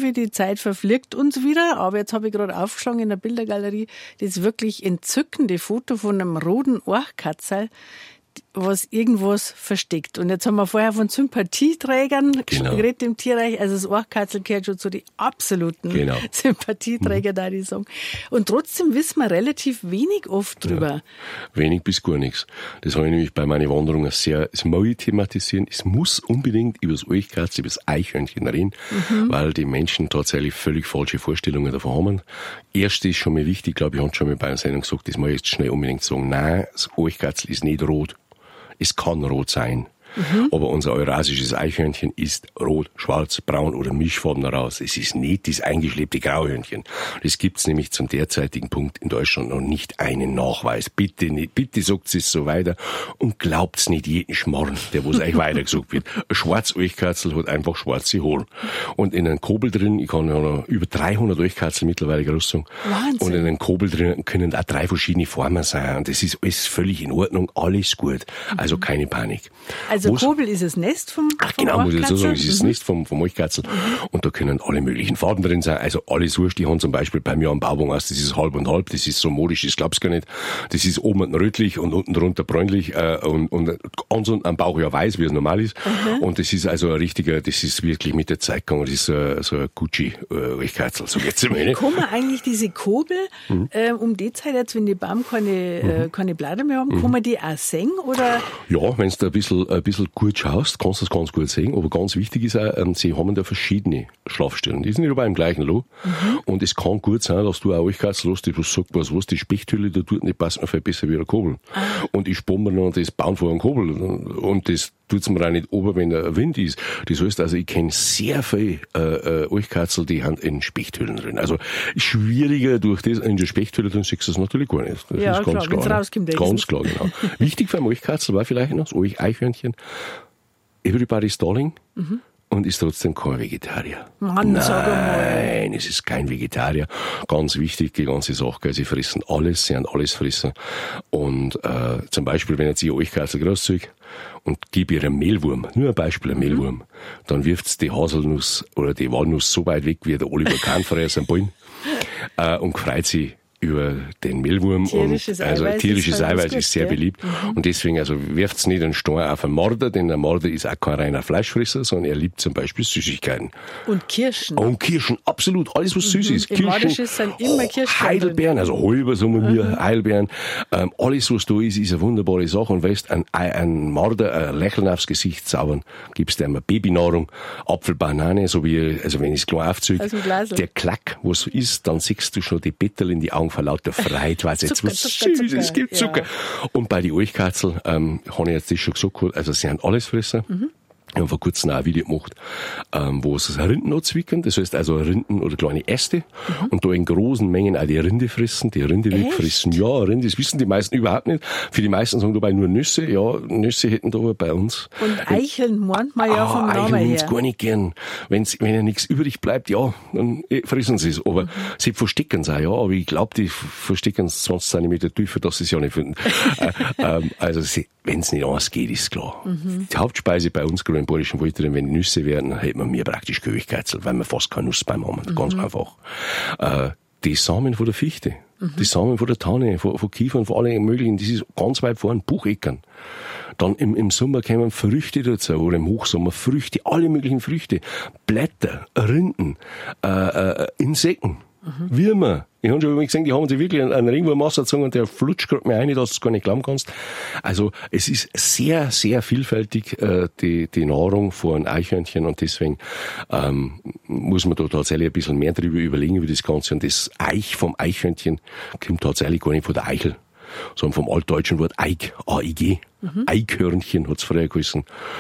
wie die Zeit verfliegt und so wieder. Aber jetzt habe ich gerade aufgeschlagen in der Bildergalerie das wirklich entzückende Foto von einem roten Orchkatzel, was irgendwas versteckt. Und jetzt haben wir vorher von Sympathieträgern geredet im Tierreich. Also das Orchkatzel gehört schon zu den absoluten Sympathieträgern, da ich sagen. Und trotzdem wissen wir relativ wenig oft drüber. Ja, wenig bis gar nichts. Das habe ich nämlich bei meinen Wanderungen sehr, es muss ich thematisieren. Es muss unbedingt über das Orchkatzel, über das Eichhörnchen reden, weil die Menschen tatsächlich völlig falsche Vorstellungen davon haben. Erst ist schon mal wichtig, glaube ich, habe schon mal bei einer Sendung gesagt, das muss ich jetzt schnell unbedingt sagen. Nein, das Orchkatzel ist nicht rot. Es kann rot sein. Aber unser eurasisches Eichhörnchen ist rot, schwarz, braun oder mischfarben daraus. Es ist nicht das eingeschleppte Grauhörnchen. Das gibt's nämlich zum derzeitigen Punkt in Deutschland noch nicht einen Nachweis. Bitte nicht, bitte sagt es so weiter und glaubt's nicht jeden Schmarrn, der was euch weitergesagt wird. Ein Schwarz-Orchkatzel hat einfach schwarze Haare. Und in einem Kobel drin, ich kann ja noch über 300 Orchkatzel mittlerweile groß sagen. Wahnsinn. Und in einem Kobel drin können auch 3 verschiedene Formen sein. Und das ist alles völlig in Ordnung, alles gut. Also keine Panik. Also Kobel ist das Nest vom genau, muss ich so sagen, es ist das Orchkatzel? Nest vom Orchkatzel. Und da können alle möglichen Farben drin sein. Also alles wurscht. Die haben zum Beispiel bei mir am Bauwagen aus, das ist halb und halb, das ist so modisch, das glaubst du gar nicht. Das ist oben rötlich und unten drunter bräunlich und ganz unten am Bauch ja weiß, wie es normal ist. Und das ist also ein richtiger, das ist wirklich mit der Zeit gegangen. Das ist so ein Gucci-Orchkatzel, so jetzt einmal. Kommen eigentlich diese Kobel um die Zeit jetzt, wenn die Baum keine Blätter mehr haben, kann man die auch sehen? Oder? Ja, wenn du ein bisschen gut schaust, kannst du das ganz gut sehen. Aber ganz wichtig ist auch, sie haben da verschiedene Schlafstellen. Die sind nicht aber im gleichen Loch. Und es kann gut sein, dass du auch Orchkatzel hast, die sagt, was die Spechthülle da tut, nicht passt mir viel besser wie ein Kobel. Und ich spann mir noch das Bauen vor einem Kobel. Und das tut's mir auch nicht ober, wenn der Wind ist. Das heißt also, ich kenne sehr viel Orchkatzel, die haben in Spechthüllen drin. Also schwieriger durch das, in der Spechthülle drin siehst du das natürlich gar nicht. Das Ja, ist ganz klar, wenn's rauskommt, Ganz klar, genau. Wichtig für ein Orchkatzel war vielleicht noch das Eichhörnchen. Everybody's darling. Und ist trotzdem kein Vegetarier. Mann, sag einmal. Nein, es ist kein Vegetarier. Ganz wichtig, die ganze Sache, sie fressen alles, sie haben alles fressen. Und zum Beispiel, wenn jetzt ich Orchkatzel großziehe und gebe ihr einen Mehlwurm, nur ein Beispiel, ein Mehlwurm, dann wirft's die Haselnuss oder die Walnuss so weit weg, wie der Oliver Kahn früher aus dem Ballen, und freut sich über den Mehlwurm. Tierisches Eiweiß ist sehr beliebt. Und deswegen, also werft's nicht einen Stein auf einen Marder, denn der Marder ist auch kein reiner Fleischfresser, sondern er liebt zum Beispiel Süßigkeiten. Und Kirschen. Und Kirschen, absolut. Alles, was süß ist. Im Mardisches sind immer Kirschen Heidelbeeren, also halber, sagen wir, Heidelbeeren. Alles, was da ist eine wunderbare Sache. Und weißt, ein Marder, ein Lächeln aufs Gesicht zaubern, gibst ihm eine Babynahrung, Apfel, Banane, so wie, also wenn ich es klar aufziehe, der Klack, was ist, dann siehst du schon die Bettel in die Augen vor lauter Freude, weil es jetzt was Süßes, es gibt Zucker. Ja. Und bei den Orchkatzel, habe ich jetzt das schon gesagt, also sie haben alles fressen. Wir haben vor kurzem auch ein Video gemacht, wo sie Rinden anzwicken, das heißt also Rinden oder kleine Äste, und da in großen Mengen auch die Rinde fressen, die Rinde wegfressen. Ja, Rinde, das wissen die meisten überhaupt nicht. Für die meisten sagen dabei nur Nüsse. Ja, Nüsse hätten da aber bei uns. Und Eicheln meint man ja vom Namen her. Eicheln gar nicht gern. Wenn ja nichts übrig bleibt, ja, dann fressen sie es. Aber sie verstecken es auch, ja, aber ich glaube, die verstecken es 20 Zentimeter tiefer, dass sie es ja nicht finden. Also, wenn es nicht anders geht, ist klar. Die Hauptspeise bei uns, gerade im Bayerischen Wald drin, wenn die Nüsse werden, dann hätten wir mir praktisch Orchkatzel, weil wir fast keine Nussbaum haben. Ganz einfach. Die Samen von der Fichte, die Samen von der Tanne, von Kiefern, von allen möglichen, das ist ganz weit vorn, Bucheckern. Dann im Sommer kommen Früchte dazu, oder im Hochsommer Früchte, alle möglichen Früchte, Blätter, Rinden, Insekten, Würmer. Ich habe schon mal gesehen, die haben sich wirklich einen Ringwurm ausgezogen und der flutscht gerade mir rein, dass du es gar nicht glauben kannst. Also es ist sehr, sehr vielfältig die Nahrung von Eichhörnchen, und deswegen muss man da tatsächlich ein bisschen mehr drüber überlegen über das Ganze. Und das Eich vom Eichhörnchen kommt tatsächlich gar nicht von der Eichel, sondern vom altdeutschen Wort Eik, A-I-G. Eichhörnchen hat's früher geheißen.